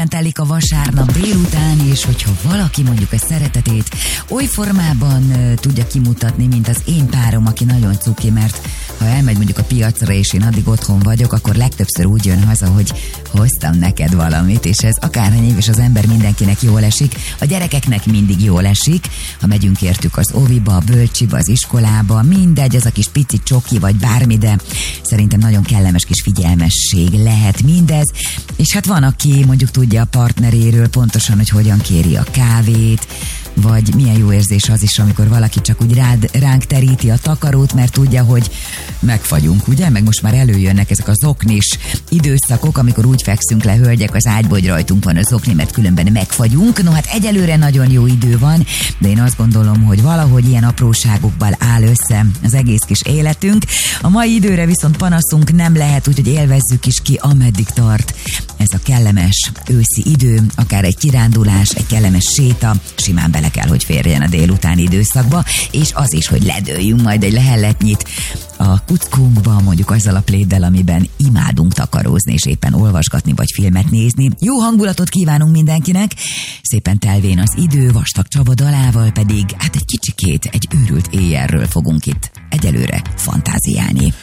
Telik a vasárnap délután, és hogyha valaki mondjuk a szeretetét oly formában tudja kimutatni, mint az én párom, aki nagyon cuki, mert ha elmegy mondjuk a piacra, és én addig otthon vagyok, akkor legtöbbször úgy jön haza, hogy hoztam neked valamit, és ez akárhány éves az ember, mindenkinek jól esik, a gyerekeknek mindig jól esik, ha megyünk értük az oviba, a bölcsiba, az iskolába, mindegy, az a kis pici csoki, vagy bármi, de szerintem nagyon kellemes kis figyelmesség lehet mindez, és hát van, aki mondjuk tudja a partneréről pontosan, hogy hogyan kéri a kávét, vagy milyen jó érzés az is, amikor valaki csak úgy ránk teríti a takarót, mert tudja, hogy megfagyunk, ugye? Meg most már előjönnek ezek az oknis időszakok, amikor úgy fekszünk le, hölgyek, az ágyba, hogy rajtunk van az okni, mert különben megfagyunk. No hát egyelőre nagyon jó idő van, de én azt gondolom, hogy valahogy ilyen apróságokból áll össze az egész kis életünk. A mai időre viszont panaszunk nem lehet, úgyhogy élvezzük is ki, ameddig tart ez a kellemes őszi idő, akár egy kirándulás, egy kellemes séta, simán bele kell, hogy férjen a délutáni időszakba, és az is, hogy ledőljünk majd egy lehelletnyit a kuckunkba, mondjuk azzal a pléddel, amiben imádunk takarózni, és éppen olvasgatni, vagy filmet nézni. Jó hangulatot kívánunk mindenkinek, szépen telvén az idő, Vastag Csaba dalával pedig, hát egy kicsikét, egy őrült éjjelről fogunk itt egyelőre fantáziálni.